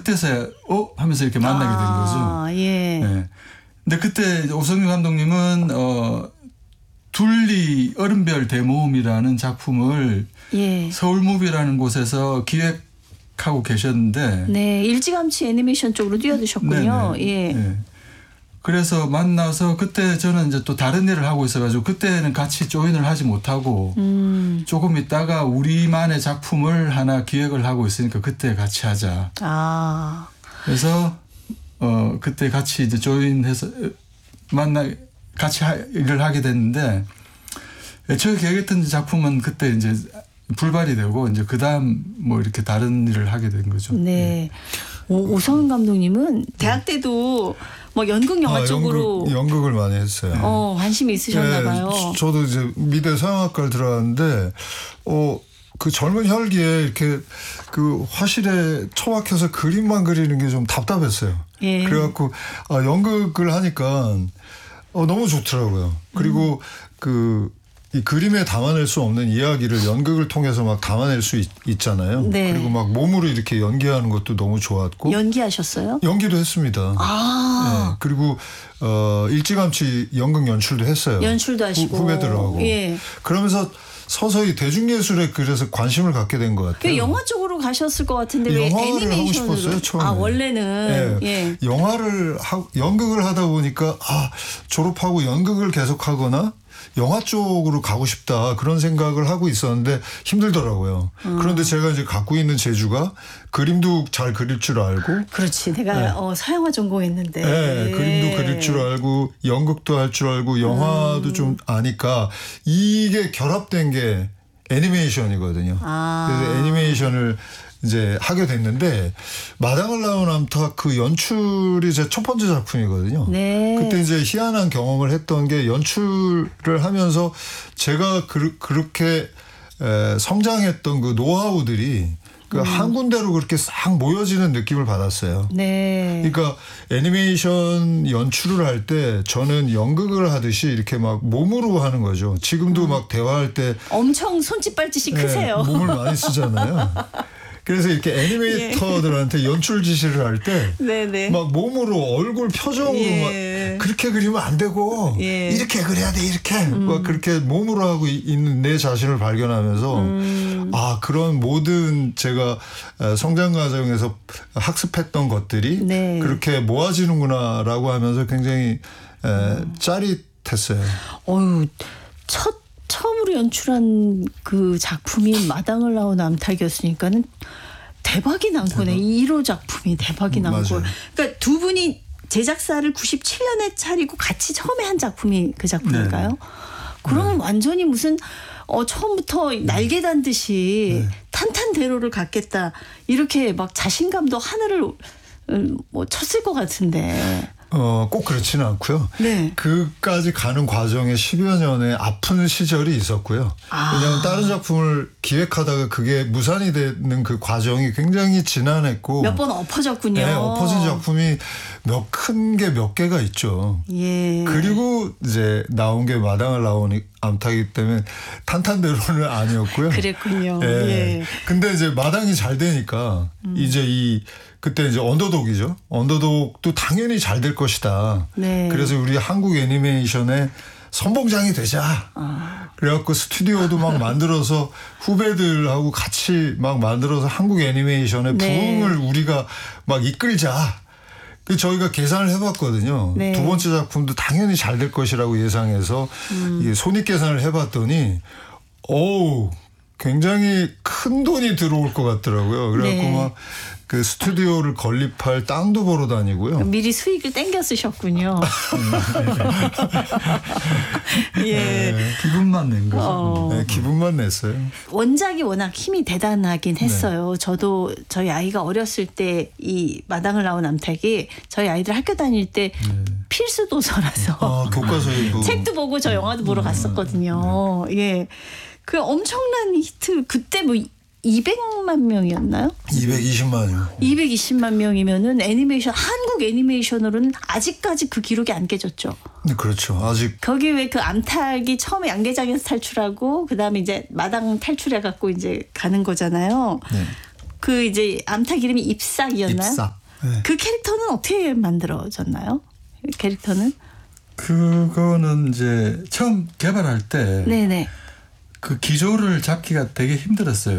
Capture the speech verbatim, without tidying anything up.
그때서야 어 하면서 이렇게 만나게 된 거죠. 아, 예. 네. 근데 그때 오성규 감독님은 어, 둘리 얼음별 대모험이라는 작품을 예. 서울무비라는 곳에서 기획하고 계셨는데 네, 일찌감치 애니메이션 쪽으로 뛰어드셨군요. 네네. 예. 네. 그래서 만나서 그때 저는 이제 또 다른 일을 하고 있어가지고 그때는 같이 조인을 하지 못하고 음. 조금 있다가 우리만의 작품을 하나 기획을 하고 있으니까 그때 같이 하자. 아. 그래서 어 그때 같이 이제 조인해서 만나 같이 하, 일을 하게 됐는데 애초에 계획했던 작품은 그때 이제 불발이 되고 이제 그 다음 뭐 이렇게 다른 일을 하게 된 거죠. 네. 네. 오, 오성훈 감독님은 대학 때도 뭐 연극 영화 아, 쪽으로 연극, 연극을 많이 했어요. 어, 관심이 있으셨나 봐요. 네, 저도 이제 미대 서양학과를 들어갔는데 어, 그 젊은 혈기에 이렇게 그 화실에 처박혀서 그림만 그리는 게 좀 답답했어요. 예. 그래갖고 아, 연극을 하니까 어, 너무 좋더라고요. 그리고 음. 그 이 그림에 담아낼 수 없는 이야기를 연극을 통해서 막 담아낼 수 있, 있잖아요. 네. 그리고 막 몸으로 이렇게 연기하는 것도 너무 좋았고. 연기하셨어요? 연기도 했습니다. 아. 네. 그리고 어, 일찌감치 연극 연출도 했어요. 연출도 하시고. 후, 후배들하고. 예. 그러면서 서서히 대중예술에 그래서 관심을 갖게 된 것 같아요. 영화 쪽으로 가셨을 것 같은데 왜 영화를 애니메이션으로? 하고 싶었어요, 처음에. 아, 원래는. 네. 예. 영화를 하, 연극을 하다 보니까 아, 졸업하고 연극을 계속하거나 영화 쪽으로 가고 싶다 그런 생각을 하고 있었는데 힘들더라고요. 음. 그런데 제가 이제 갖고 있는 재주가 그림도 잘 그릴 줄 알고. 그렇지. 내가 네. 어, 서양화 전공했는데. 네. 네. 그림도 그릴 줄 알고 연극도 할 줄 알고 영화도 음. 좀 아니까 이게 결합된 게 애니메이션이거든요. 아. 그래서 애니메이션을 이제 하게 됐는데 마당을 나온 암탉 그 연출이 제 첫 번째 작품이거든요. 네. 그때 이제 희한한 경험을 했던 게 연출을 하면서 제가 그, 그렇게 에, 성장했던 그 노하우들이 그 한 음. 군데로 그렇게 싹 모여지는 느낌을 받았어요. 네. 그러니까 애니메이션 연출을 할 때 저는 연극을 하듯이 이렇게 막 몸으로 하는 거죠. 지금도 음. 막 대화할 때 엄청 손짓발짓이 네, 크세요. 몸을 많이 쓰잖아요. 그래서 이렇게 애니메이터들한테 예. 연출 지시를 할 때 막 몸으로 얼굴 표정으로 예. 막 그렇게 그리면 안 되고 예. 이렇게 그려야 돼 이렇게 음. 막 그렇게 몸으로 하고 있는 내 자신을 발견하면서 음. 아 그런 모든 제가 성장 과정에서 학습했던 것들이 네. 그렇게 모아지는구나라고 하면서 굉장히 음. 짜릿했어요. 어유 첫 처음으로 연출한 그 작품이 마당을 나온 암탉이었으니까는 대박이 난 거네. 대박. 일 호 작품이 대박이 난 거. 그러니까 두 분이 제작사를 구십칠 년에 차리고 같이 처음에 한 작품이 그 작품일까요? 네. 그러면 네. 완전히 무슨 어 처음부터 날개 단 듯이 네. 탄탄대로를 갖겠다. 이렇게 막 자신감도 하늘을 뭐 쳤을 것 같은데. 어, 꼭 그렇지는 않고요. 네. 그까지 가는 과정에 십여 년의 아픈 시절이 있었고요. 아. 왜냐하면 다른 작품을 기획하다가 그게 무산이 되는 그 과정이 굉장히 지난했고 몇 번 엎어졌군요. 네, 엎어진 작품이 몇 큰 게 몇 개가 있죠. 예. 그리고 이제 나온 게 마당을 나온 암탉이기 때문에 탄탄대로는 아니었고요. 그랬군요. 네. 예. 근데 이제 마당이 잘 되니까 음. 이제 이 그때 이제 언더독이죠. 언더독도 당연히 잘 될 것이다. 네. 그래서 우리 한국 애니메이션의 선봉장이 되자. 아. 그래갖고 스튜디오도 막 만들어서 후배들하고 같이 막 만들어서 한국 애니메이션의 네. 부흥을 우리가 막 이끌자. 그 저희가 계산을 해봤거든요. 네. 두 번째 작품도 당연히 잘 될 것이라고 예상해서 음. 이게 손익 계산을 해봤더니 어우 굉장히 큰 돈이 들어올 것 같더라고요. 그래갖고 네. 막 그 스튜디오를 건립할 땅도 보러 다니고요. 미리 수익을 땡겨 쓰셨군요. 예. 네, 기분만 낸 거죠. 어. 네, 기분만 냈어요. 원작이 워낙 힘이 대단하긴 했어요. 네. 저도 저희 아이가 어렸을 때 이 마당을 나온 암탉이 저희 아이들 학교 다닐 때 네. 필수 도서라서 아, 교과서에 뭐. 책도 보고 저 영화도 보러 갔었거든요. 네. 예. 그 엄청난 히트 그때 뭐 이백만 명이었나요? 이백이십만요. 이백이십만 명이면은 애니메이션 한국 애니메이션으로는 아직까지 그 기록이 안 깨졌죠. 네, 그렇죠. 아직 거기 왜 그 암탉이 처음에 양계장에서 탈출하고 그다음에 이제 마당 탈출해 갖고 이제 가는 거잖아요. 네. 그 이제 암탉 이름이 잎삭이었나요? 잎삭. 네. 그 캐릭터는 어떻게 만들어졌나요? 캐릭터는? 그거는 이제 처음 개발할 때 네네. 그 기조를 잡기가 되게 힘들었어요.